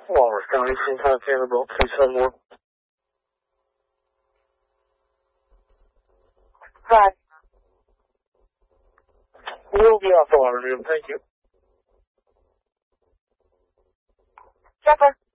Walrus County, St. Vanderbilt, 371. Hi. We'll be off the water, dude. Thank you. Chopper.